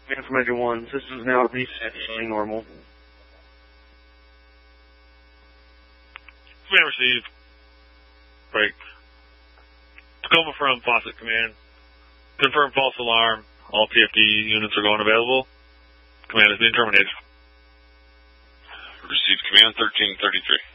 Command from Edge 1. Systems now reset, showing normal. Command received. Break. Tacoma from Fawcett Command. Confirm false alarm. All TFD units are going available. Command is being terminated. Received. Command 1333.